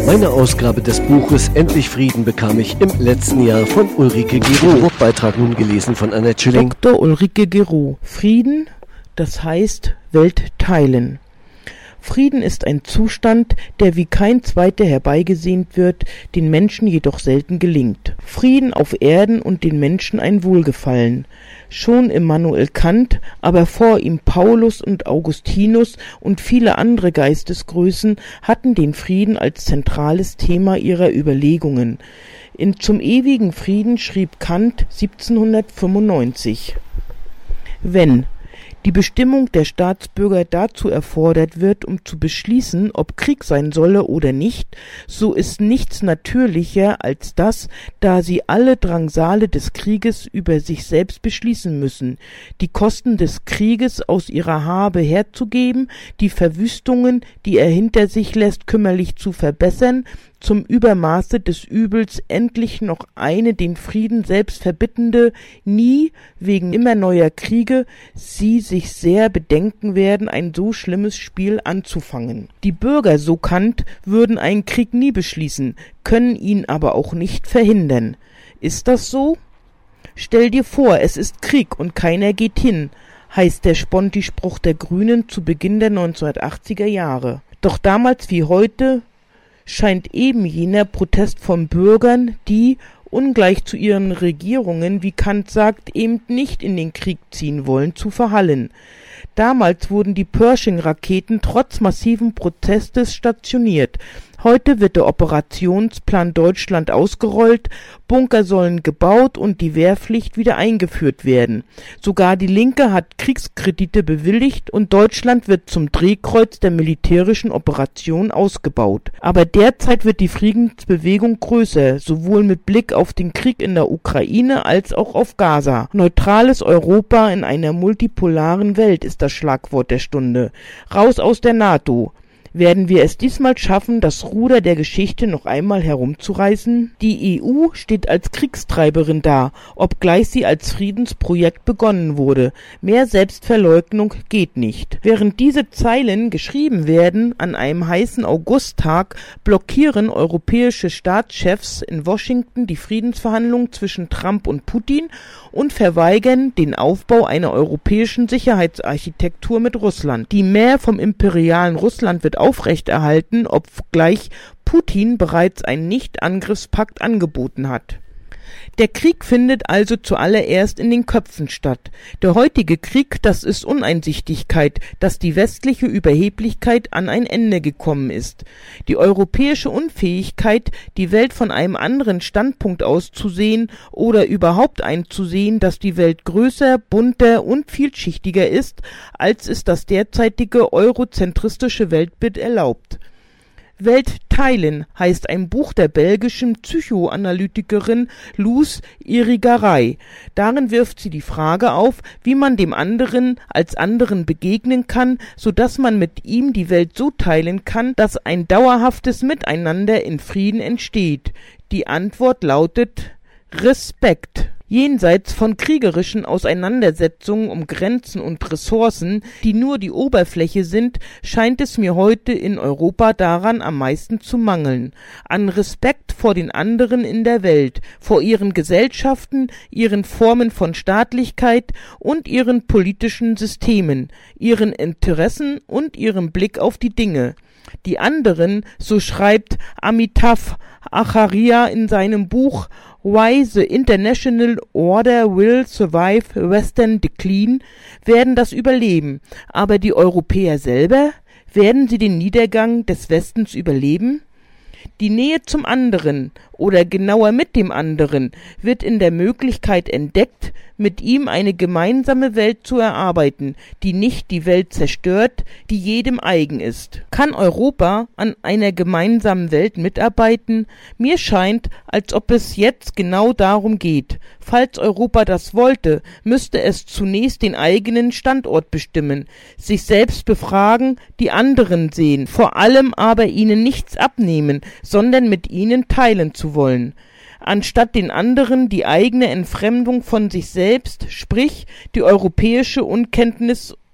Meine Ausgabe des Buches Endlich Frieden bekam ich im letzten Jahr von Ulrike Gero. Beitrag nun gelesen von Annette Schilling. Dr. Ulrike Gero. Frieden, das heißt Welt teilen. Frieden ist ein Zustand, der wie kein zweiter herbeigesehnt wird, den Menschen jedoch selten gelingt. Frieden auf Erden und den Menschen ein Wohlgefallen. Schon Immanuel Kant, aber vor ihm Paulus und Augustinus und viele andere Geistesgrößen hatten den Frieden als zentrales Thema ihrer Überlegungen. Zum ewigen Frieden schrieb Kant 1795: Wenn die Bestimmung der Staatsbürger dazu erfordert wird, um zu beschließen, ob Krieg sein solle oder nicht, so ist nichts natürlicher als das, da sie alle Drangsale des Krieges über sich selbst beschließen müssen, die Kosten des Krieges aus ihrer Habe herzugeben, die Verwüstungen, die er hinter sich lässt, kümmerlich zu verbessern, zum Übermaße des Übels endlich noch eine den Frieden selbst verbittende, nie, wegen immer neuer Kriege, sie sich sehr bedenken werden, ein so schlimmes Spiel anzufangen. Die Bürger, so Kant, würden einen Krieg nie beschließen, können ihn aber auch nicht verhindern. Ist das so? Stell dir vor, es ist Krieg und keiner geht hin, heißt der Sponti-Spruch der Grünen zu Beginn der 1980er Jahre. Doch damals wie heute scheint eben jener Protest von Bürgern, die, ungleich zu ihren Regierungen, wie Kant sagt, eben nicht in den Krieg ziehen wollen, zu verhallen. Damals wurden die Pershing-Raketen trotz massiven Protestes stationiert. Heute wird der Operationsplan Deutschland ausgerollt, Bunker sollen gebaut und die Wehrpflicht wieder eingeführt werden. Sogar die Linke hat Kriegskredite bewilligt und Deutschland wird zum Drehkreuz der militärischen Operation ausgebaut. Aber derzeit wird die Friedensbewegung größer, sowohl mit Blick auf den Krieg in der Ukraine als auch auf Gaza. Neutrales Europa in einer multipolaren Welt ist das Schlagwort der Stunde. Raus aus der NATO. Werden wir es diesmal schaffen, das Ruder der Geschichte noch einmal herumzureißen? Die EU steht als Kriegstreiberin da, obgleich sie als Friedensprojekt begonnen wurde. Mehr Selbstverleugnung geht nicht. Während diese Zeilen geschrieben werden, an einem heißen Augusttag, blockieren europäische Staatschefs in Washington die Friedensverhandlungen zwischen Trump und Putin und verweigern den Aufbau einer europäischen Sicherheitsarchitektur mit Russland. Die Mehr vom imperialen Russland wird aufrechterhalten, obgleich Putin bereits einen Nicht-Angriffspakt angeboten hat. Der Krieg findet also zuallererst in den Köpfen statt. Der heutige Krieg, das ist Uneinsichtigkeit, dass die westliche Überheblichkeit an ein Ende gekommen ist. Die europäische Unfähigkeit, die Welt von einem anderen Standpunkt aus zu sehen oder überhaupt einzusehen, dass die Welt größer, bunter und vielschichtiger ist, als es das derzeitige eurozentristische Weltbild erlaubt. Welt teilen heißt ein Buch der belgischen Psychoanalytikerin Luz Irigaray. Darin wirft sie die Frage auf, wie man dem anderen als anderen begegnen kann, so dass man mit ihm die Welt so teilen kann, dass ein dauerhaftes Miteinander in Frieden entsteht. Die Antwort lautet Respekt. Jenseits von kriegerischen Auseinandersetzungen um Grenzen und Ressourcen, die nur die Oberfläche sind, scheint es mir heute in Europa daran am meisten zu mangeln. An Respekt vor den anderen in der Welt, vor ihren Gesellschaften, ihren Formen von Staatlichkeit und ihren politischen Systemen, ihren Interessen und ihrem Blick auf die Dinge. Die anderen, so schreibt Amitav Acharya in seinem Buch Why the International Order Will Survive Western Decline, werden das überleben. Aber die Europäer selber, werden sie den Niedergang des Westens überleben? Die Nähe zum anderen oder genauer mit dem anderen wird in der Möglichkeit entdeckt, mit ihm eine gemeinsame Welt zu erarbeiten, die nicht die Welt zerstört, die jedem eigen ist. Kann Europa an einer gemeinsamen Welt mitarbeiten? Mir scheint, als ob es jetzt genau darum geht. Falls Europa das wollte, müsste es zunächst den eigenen Standort bestimmen, sich selbst befragen, die anderen sehen, vor allem aber ihnen nichts abnehmen, sondern mit ihnen teilen zu wollen. Anstatt den anderen die eigene Entfremdung von sich selbst, sprich die europäische Unkenntnis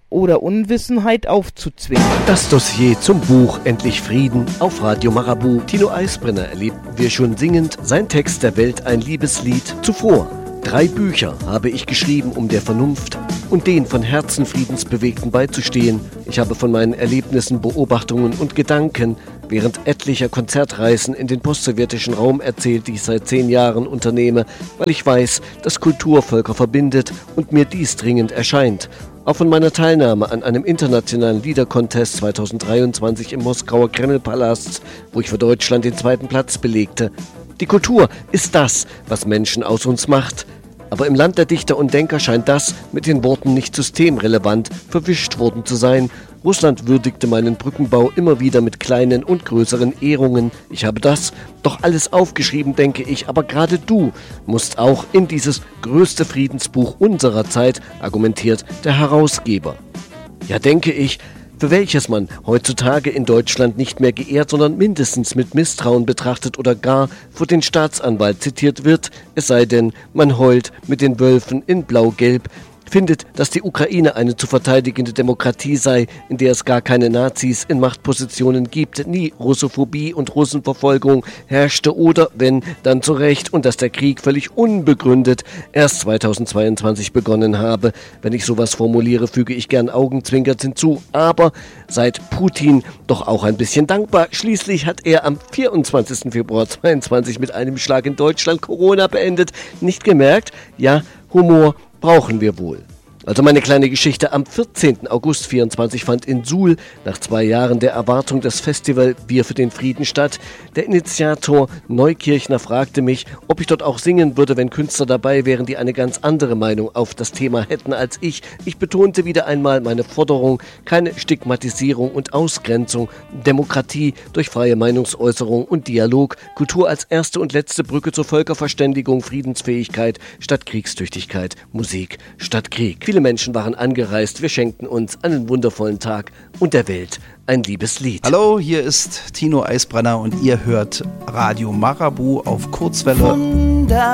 oder Unwissenheit aufzuzwingen. Das Dossier zum Buch Endlich Frieden auf Radio Marabu. Tino Eisbrenner erlebten wir schon singend, sein Text der Welt ein Liebeslied. Zuvor 3 Bücher habe ich geschrieben, um der Vernunft und den von Herzen Friedensbewegten beizustehen. Ich habe von meinen Erlebnissen, Beobachtungen und Gedanken während etlicher Konzertreisen in den postsowjetischen Raum erzählt, die ich seit 10 Jahren unternehme, weil ich weiß, dass Kultur Völker verbindet und mir dies dringend erscheint. Auch von meiner Teilnahme an einem internationalen Liedercontest 2023 im Moskauer Kremlpalast, wo ich für Deutschland den 2. Platz belegte. Die Kultur ist das, was Menschen aus uns macht. Aber im Land der Dichter und Denker scheint das mit den Worten nicht systemrelevant verwischt worden zu sein. Russland würdigte meinen Brückenbau immer wieder mit kleinen und größeren Ehrungen. Ich habe das doch alles aufgeschrieben, denke ich, aber gerade du musst auch in dieses größte Friedensbuch unserer Zeit, argumentiert der Herausgeber. Ja, denke ich, für welches man heutzutage in Deutschland nicht mehr geehrt, sondern mindestens mit Misstrauen betrachtet oder gar vor den Staatsanwalt zitiert wird, es sei denn, man heult mit den Wölfen in Blau-Gelb, findet, dass die Ukraine eine zu verteidigende Demokratie sei, in der es gar keine Nazis in Machtpositionen gibt, nie Russophobie und Russenverfolgung herrschte oder, wenn, dann zu Recht und dass der Krieg völlig unbegründet erst 2022 begonnen habe. Wenn ich sowas formuliere, füge ich gern augenzwinkert hinzu, aber seit Putin doch auch ein bisschen dankbar. Schließlich hat er am 24. Februar 2022 mit einem Schlag in Deutschland Corona beendet. Nicht gemerkt? Ja, Humor brauchen wir wohl. Also meine kleine Geschichte. Am 14. August 24 fand in Suhl nach 2 Jahren der Erwartung das Festival Bier für den Frieden statt. Der Initiator Neukirchner fragte mich, ob ich dort auch singen würde, wenn Künstler dabei wären, die eine ganz andere Meinung auf das Thema hätten als ich. Ich betonte wieder einmal meine Forderung, keine Stigmatisierung und Ausgrenzung, Demokratie durch freie Meinungsäußerung und Dialog, Kultur als erste und letzte Brücke zur Völkerverständigung, Friedensfähigkeit statt Kriegstüchtigkeit, Musik statt Krieg. Viele Menschen waren angereist, wir schenkten uns einen wundervollen Tag und der Welt ein liebes Lied. Hallo, hier ist Tino Eisbrenner und ihr hört Radio Marabu auf Kurzwelle.